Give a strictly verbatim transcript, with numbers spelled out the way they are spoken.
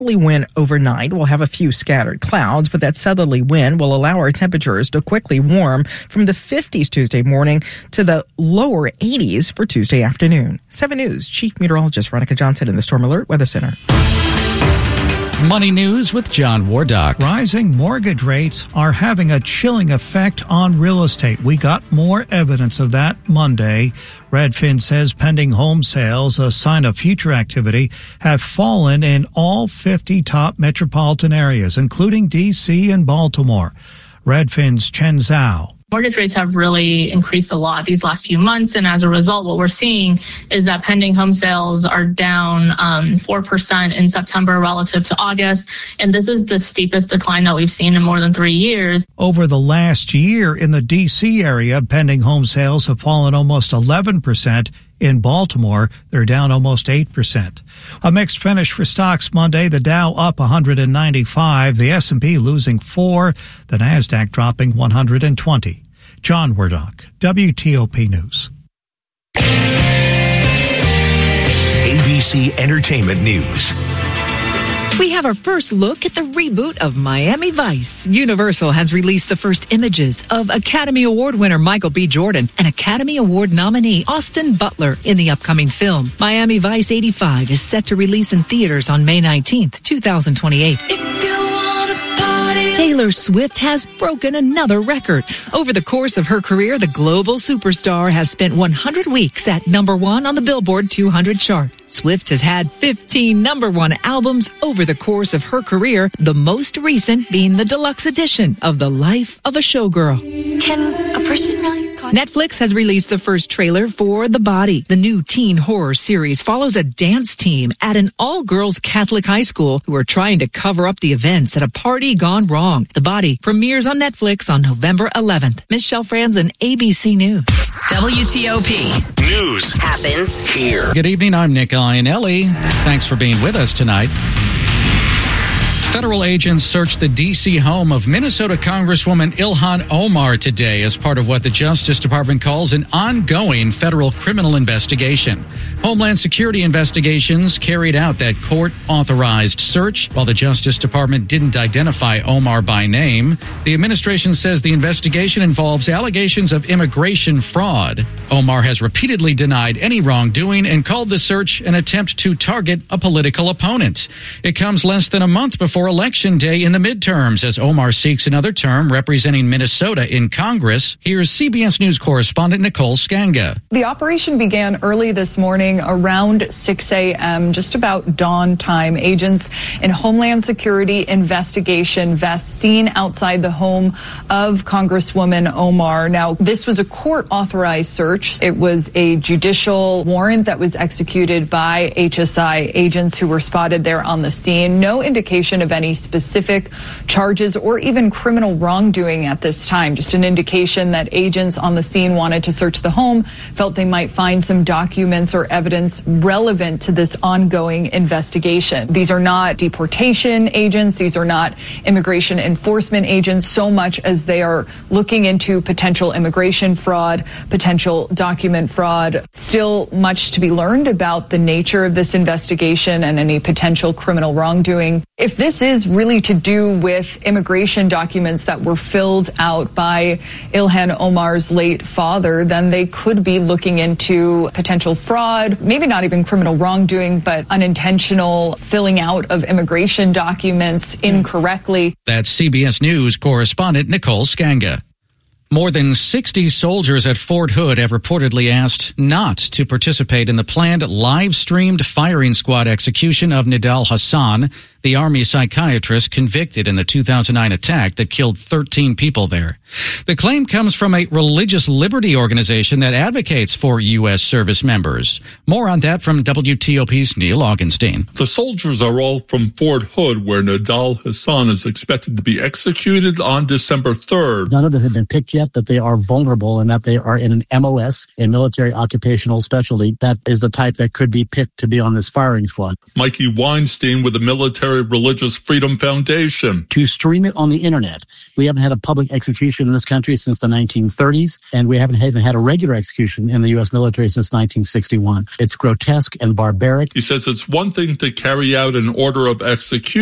Wind overnight. We'll have a few scattered clouds, but that southerly wind will allow our temperatures to quickly warm from the fifties Tuesday morning to the lower eighties for Tuesday afternoon. seven News Chief Meteorologist Veronica Johnson in the Storm Alert Weather Center. Money News with John Wardock. Rising mortgage rates are having a chilling effect on real estate. We got more evidence of that Monday. Redfin says pending home sales, a sign of future activity, have fallen in all fifty top metropolitan areas, including D C and Baltimore. Redfin's Chen Zhao. Mortgage rates have really increased a lot these last few months, and as a result, what we're seeing is that pending home sales are down um, four percent in September relative to August, and this is the steepest decline that we've seen in more than three years. Over the last year in the D C area, pending home sales have fallen almost eleven percent. In Baltimore, they're down almost eight percent. A mixed finish for stocks Monday. The Dow up one hundred ninety-five, the S and P losing four, the Nasdaq dropping one hundred twenty. John Wardock, W T O P News. A B C Entertainment News. We have our first look at the reboot of Miami Vice. Universal has released the first images of Academy Award winner Michael B. Jordan and Academy Award nominee Austin Butler in the upcoming film. Miami Vice eighty-five is set to release in theaters on May nineteenth, twenty twenty-eight. Taylor Swift has broken another record. Over the course of her career, the global superstar has spent one hundred weeks at number one on the Billboard two hundred chart. Swift has had fifteen number one albums over the course of her career, the most recent being the deluxe edition of The Life of a Showgirl. Can a person really... Netflix has released the first trailer for The Body. The new teen horror series follows a dance team at an all-girls Catholic high school who are trying to cover up the events at a party gone wrong. The Body premieres on Netflix on November eleventh. Michelle Franzen, A B C News. W T O P. News happens here. Good evening, I'm Nick Iannelli. Thanks for being with us tonight. Federal agents searched the D C home of Minnesota Congresswoman Ilhan Omar today as part of what the Justice Department calls an ongoing federal criminal investigation. Homeland Security investigations carried out that court-authorized search. While the Justice Department didn't identify Omar by name, the administration says the investigation involves allegations of immigration fraud. Omar has repeatedly denied any wrongdoing and called the search an attempt to target a political opponent. It comes less than a month before Election Day in the midterms as Omar seeks another term representing Minnesota in Congress. Here's C B S News correspondent Nicole Skanga. The operation began early this morning around six a.m., just about dawn time. Agents in Homeland Security investigation vests seen outside the home of Congresswoman Omar. Now, this was a court-authorized search. It was a judicial warrant that was executed by H S I agents who were spotted there on the scene. No indication of any specific charges or even criminal wrongdoing at this time. Just an indication that agents on the scene wanted to search the home, felt they might find some documents or evidence relevant to this ongoing investigation. These are not deportation agents. These are not immigration enforcement agents so much as they are looking into potential immigration fraud, potential document fraud. Still much to be learned about the nature of this investigation and any potential criminal wrongdoing. If this is really to do with immigration documents that were filled out by Ilhan Omar's late father, then they could be looking into potential fraud, maybe not even criminal wrongdoing, but unintentional filling out of immigration documents incorrectly. That's C B S News correspondent Nicole Skanga. More than sixty soldiers at Fort Hood have reportedly asked not to participate in the planned live-streamed firing squad execution of Nidal Hasan, the Army psychiatrist convicted in the two thousand nine attack that killed thirteen people there. The claim comes from a religious liberty organization that advocates for U S service members. More on that from W T O P's Neil Augenstein. The soldiers are all from Fort Hood, where Nidal Hasan is expected to be executed on December third. None of them have been picked yet, that they are vulnerable and that they are in an M O S, a military occupational specialty. That is the type that could be picked to be on this firing squad. Mikey Weinstein with the military Military Religious Freedom Foundation. To stream it on the internet. We haven't had a public execution in this country since the nineteen thirties, and we haven't even had a regular execution in the U S military since nineteen sixty-one. It's grotesque and barbaric. He says it's one thing to carry out an order of execution